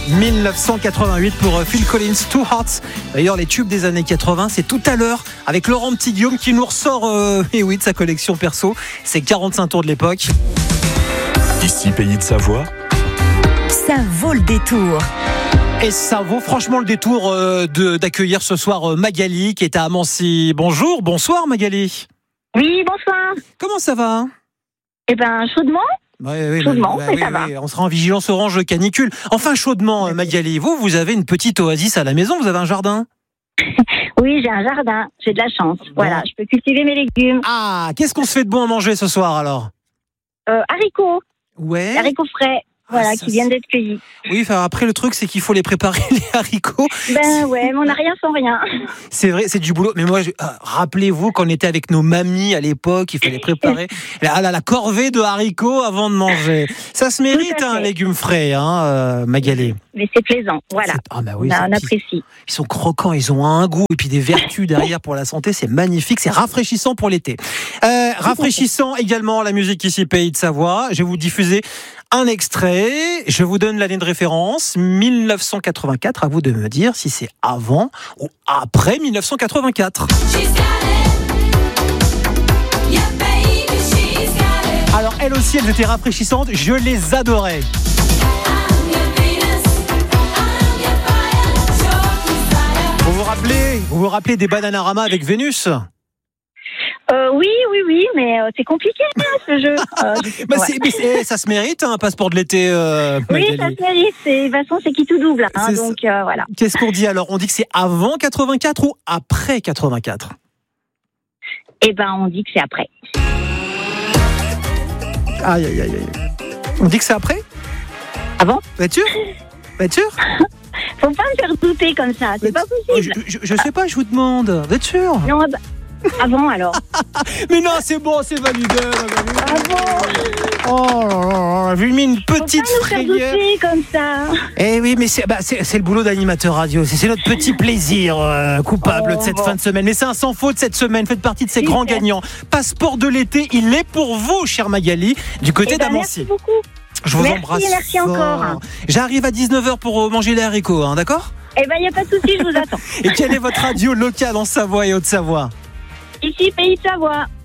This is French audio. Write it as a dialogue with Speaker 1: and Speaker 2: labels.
Speaker 1: 1988 pour Phil Collins, Two Hearts. D'ailleurs, les tubes des années 80, c'est tout à l'heure avec Laurent Petit-Guillaume qui nous ressort de sa collection perso. C'est 45 tours de l'époque.
Speaker 2: Ici, Pays de Savoie.
Speaker 3: Ça vaut le détour.
Speaker 1: Et ça vaut franchement le détour d'accueillir ce soir Magali qui est à Amancy. Bonsoir Magali.
Speaker 4: Oui, bonsoir.
Speaker 1: Comment ça va ?
Speaker 4: Eh ben, chaudement. Chaudement, mais ça va.
Speaker 1: On sera en vigilance orange canicule. Enfin, chaudement, Magali, vous avez une petite oasis à la maison, vous avez un jardin ?
Speaker 4: Oui, j'ai un jardin, j'ai de la chance. Bon. Voilà, je peux cultiver mes légumes.
Speaker 1: Ah, qu'est-ce qu'on se fait de bon à manger ce soir alors ?
Speaker 4: Haricots.
Speaker 1: Ouais.
Speaker 4: Haricots frais. Voilà, qui viennent d'être cueillis.
Speaker 1: Oui, après le truc, c'est qu'il faut les préparer, les haricots.
Speaker 4: Ben ouais, mais on n'a rien sans rien.
Speaker 1: C'est vrai, c'est du boulot. Mais moi, rappelez-vous qu'on était avec nos mamies à l'époque, il fallait préparer la corvée de haricots avant de manger. Ça se mérite, un légume frais, Magali.
Speaker 4: Mais c'est plaisant, voilà.
Speaker 1: Oui,
Speaker 4: on apprécie.
Speaker 1: Ils sont croquants, ils ont un goût et puis des vertus derrière pour la santé. C'est magnifique, c'est rafraîchissant pour l'été. Rafraîchissant également la musique ici, Pays de Savoie. Je vais vous diffuser un extrait, je vous donne l'année de référence, 1984, à vous de me dire si c'est avant ou après 1984. Alors elles aussi, elles étaient rafraîchissantes, je les adorais. Vous vous rappelez des Bananarama avec Vénus ?
Speaker 4: Oui, mais c'est compliqué ce jeu.
Speaker 1: Ça se mérite, un passeport de l'été.
Speaker 4: Oui, ça se mérite. De toute façon, c'est qui tout double. Donc voilà.
Speaker 1: Qu'est-ce qu'on dit alors ? On dit que c'est avant 84 ou après 84 ?
Speaker 4: Eh ben, on dit que c'est après.
Speaker 1: Aïe. On dit que c'est après ?
Speaker 4: Avant ?
Speaker 1: Vous êtes sûr ?
Speaker 4: Faut pas me faire douter comme ça. C'est pas possible.
Speaker 1: Je sais pas, je vous demande. Vous êtes sûr ?
Speaker 4: Non, avant alors.
Speaker 1: Mais non, c'est bon, c'est validé.
Speaker 4: Bravo.
Speaker 1: Oh là là, j'ai mis une petite frayeur.
Speaker 4: Faut pas nous faire douter comme ça.
Speaker 1: Eh oui, mais c'est le boulot d'animateur radio. C'est notre petit plaisir coupable de cette fin de semaine. Mais c'est un sans faute cette semaine. Faites partie de ces grands gagnants. Passeport de l'été, il est pour vous, chère Magali, du côté d'Amancy.
Speaker 4: Merci beaucoup.
Speaker 1: Je vous embrasse.
Speaker 4: Merci encore.
Speaker 1: J'arrive à 19h pour manger les haricots, d'accord ?
Speaker 4: Eh ben, il n'y a pas de souci, je vous attends.
Speaker 1: Et quelle est votre radio locale en Savoie et Haute-Savoie ?
Speaker 4: Ici, Pays de Savoie.